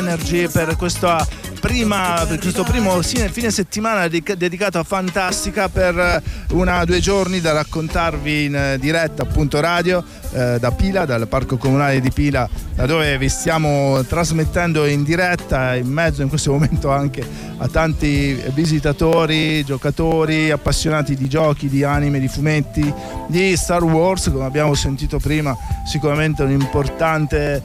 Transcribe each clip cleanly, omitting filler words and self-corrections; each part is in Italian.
Energy per questo primo fine settimana dedicato a Fantastica, per 2 giorni da raccontarvi in diretta, appunto radio, da Pila, dal Parco Comunale di Pila, da dove vi stiamo trasmettendo in diretta, in mezzo in questo momento anche a tanti visitatori, giocatori, appassionati di giochi, di anime, di fumetti, di Star Wars, come abbiamo sentito prima. Sicuramente un'importante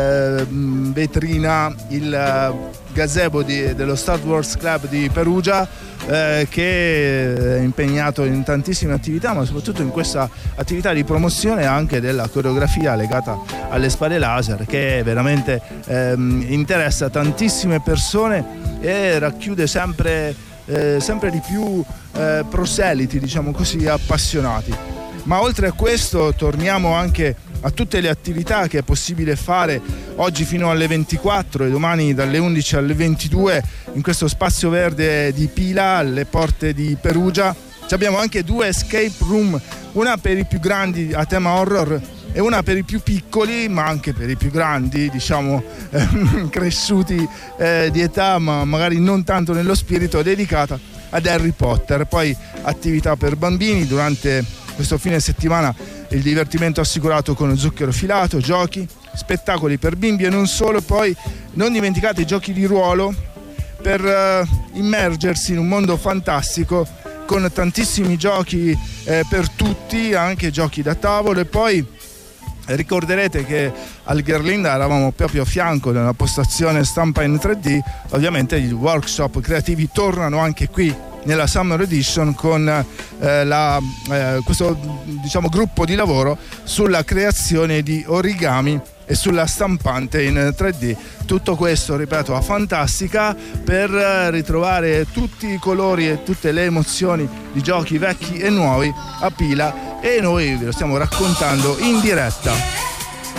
vetrina, il gazebo dello Star Wars Club di Perugia, che è impegnato in tantissime attività, ma soprattutto in questa attività di promozione anche della coreografia legata alle spade laser, che veramente interessa tantissime persone e racchiude sempre di più proseliti, diciamo così, appassionati. Ma oltre a questo torniamo anche a tutte le attività che è possibile fare oggi fino alle 24 e domani dalle 11 alle 22 in questo spazio verde di Pila, alle porte di Perugia. Abbiamo anche 2 escape room, una per i più grandi a tema horror e una per i più piccoli, ma anche per i più grandi, diciamo cresciuti di età, ma magari non tanto nello spirito, dedicata ad Harry Potter. Poi attività per bambini durante questo fine settimana, il divertimento assicurato con zucchero filato, giochi, spettacoli per bimbi e non solo. Poi non dimenticate i giochi di ruolo per immergersi in un mondo fantastico con tantissimi giochi per tutti, anche giochi da tavolo. E poi ricorderete che al Gherlinda eravamo proprio a fianco della postazione stampa in 3D. Ovviamente i workshop creativi tornano anche qui nella Summer Edition con questo, diciamo, gruppo di lavoro sulla creazione di origami e sulla stampante in 3D. Tutto questo, ripeto, a Fantastica, per ritrovare tutti i colori e tutte le emozioni di giochi vecchi e nuovi a Pila, e noi ve lo stiamo raccontando in diretta.